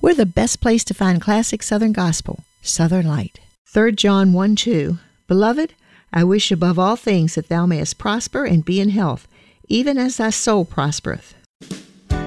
We're the best place to find classic Southern gospel, Southern Light. 3 John 1:2. Beloved, I wish above all things that thou mayest prosper and be in health, even as thy soul prospereth.